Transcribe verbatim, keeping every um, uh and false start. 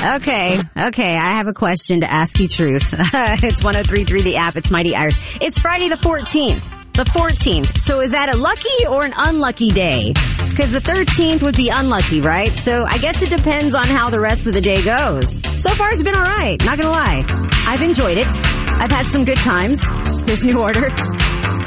Okay, okay, I have a question to ask you truth. It's one oh three point three the app. It's Mighty Irish. It's Friday the fourteenth. The fourteenth. So is that a lucky or an unlucky day? Because the thirteenth would be unlucky, right? So I guess it depends on how the rest of the day goes. So far it's been alright, not gonna lie. I've enjoyed it. I've had some good times. Here's New Order.